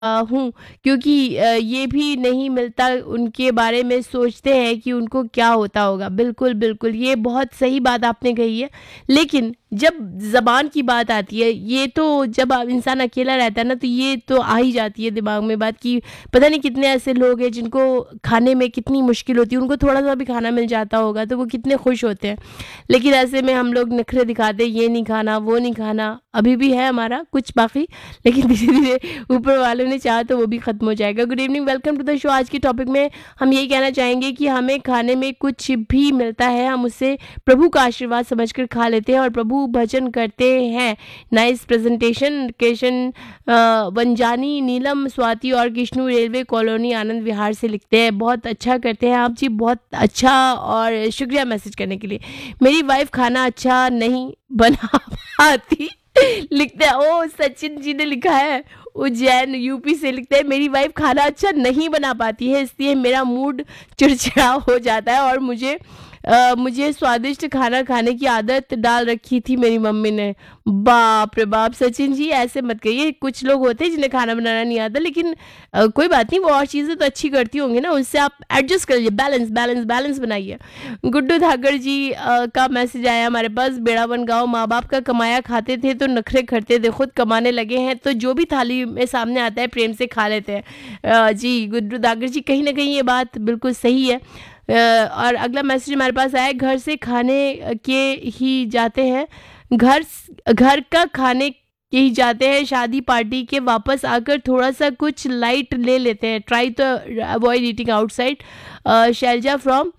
हूँ, क्योंकि ये भी नहीं मिलता, उनके बारे में सोचते हैं कि उनको क्या होता होगा। बिल्कुल, बिल्कुल, ये बहुत सही बात आपने कही है। लेकिन जब ज़बान की बात आती है, ये तो जब इंसान अकेला रहता है ना, तो ये तो आ ही जाती है दिमाग में बात कि पता नहीं कितने ऐसे लोग हैं जिनको खाने में कितनी मुश्किल होती है। उनको थोड़ा-सा भी खाना मिल जाता होगा तो वो कितने खुश होते हैं। लेकिन ऐसे में हम लोग नखरे दिखाते हैं, ये नहीं खाना, वो नहीं खाना। अभी भी है हमारा कुछ बाकी, लेकिन धीरे-धीरे ऊपर वाले ने चाहा तो वो भी खत्म हो जाएगा। Good evening, welcome to the show. आज के टॉपिक में हम यही कहना चाहेंगे कि हमें खाने में कुछ भी मिलता है, हम उसे प्रभु का आशीर्वाद समझकर खा लेते हैं और प्रभु भजन करते हैं। नाइस प्रेजेंटेशन केशन वनजानी, नीलम, स्वाति और किश्नु रेलवे कॉलोनी आनंद विहार से लिखते हैं। बहुत अच्छा करते हैं आप जी, बहुत अच्छा, और शुक्रिया मैसेज करने के लिए। मेरी वाइफ खाना अच्छा नहीं बना पाती लिखते हैं। ओ, सचिन जी ने लिखा है, उज्जैन यूपी से लिखते हैं, मेरी वाइफ खाना अच्छा नहीं बना पाती है, इसलिए मेरा मूड चिड़चिड़ा हो जाता है और मुझे स्वादिष्ट खाना खाने की आदत डाल रखी थी मेरी मम्मी ने। बाप रे बाप, सचिन जी ऐसे मत कहिए। कुछ लोग होते हैं जिन्हें खाना बनाना नहीं आता, लेकिन कोई बात नहीं, वो और चीज़ें तो अच्छी करती होंगी ना, उससे आप एडजस्ट करिए, बैलेंस बैलेंस बैलेंस बनाइए। गुड्डू धाकर जी का मैसेज आया हमारे पास, बेड़ावन गाँव, माँ बाप का कमाया खाते थे तो नखरे करते थे, खुद कमाने लगे हैं तो जो भी थाली में सामने आता है प्रेम से खा लेते हैं। जी गुड्डू धाकर जी, कहीं ना कहीं ये बात बिल्कुल सही है। और अगला मैसेज हमारे पास आया, घर से खाने के ही जाते हैं, घर का खाने के ही जाते हैं, शादी पार्टी के वापस आकर थोड़ा सा कुछ लाइट ले लेते हैं, ट्राई तो avoid eating outside. Selja from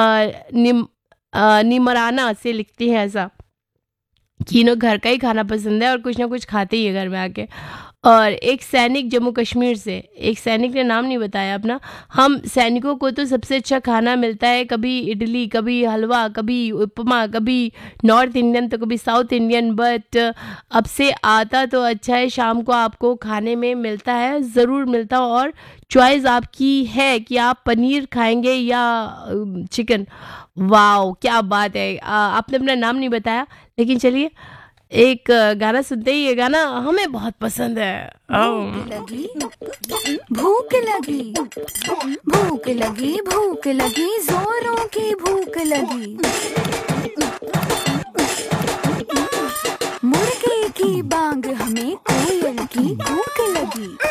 Neemrana से लिखती हैं ऐसा कि इन्हें घर का ही खाना पसंद है और कुछ ना कुछ खाते ही है घर में आके। और एक सैनिक जम्मू कश्मीर से, एक सैनिक ने नाम नहीं बताया अपना, हम सैनिकों को तो सबसे अच्छा खाना मिलता है, कभी इडली, कभी हलवा, कभी उपमा, कभी नॉर्थ इंडियन तो कभी साउथ इंडियन, बट अब से आता तो अच्छा है, शाम को आपको खाने में मिलता है, ज़रूर मिलता। और चॉइस आपकी है कि आप पनीर खाएंगे या चिकन। वाओ, क्या बात है। आपने अपना नाम नहीं बताया, लेकिन चलिए एक गाना सुनते ही, ये गाना हमें बहुत पसंद है। भूख लगी, भूख लगी, भूख लगी, भूख लगी, जोरों की भूख लगी, मुर्गे की बांग हमें कोयल की भूख लगी।